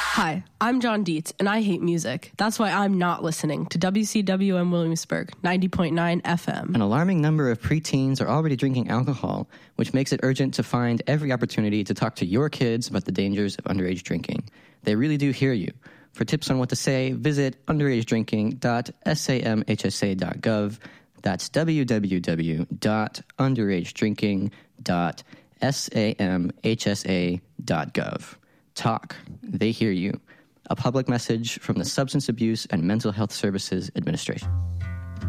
Hi, I'm John Dietz, and I hate music. That's why I'm not listening to WCWM Williamsburg, 90.9 FM. An alarming number of preteens are already drinking alcohol, which makes it urgent to find every opportunity to talk to your kids about the dangers of underage drinking. They really do hear you. For tips on what to say, visit underagedrinking.samhsa.gov. That's www.underagedrinking.samhsa.gov. Talk. They hear you. A public message from the Substance Abuse and Mental Health Services Administration.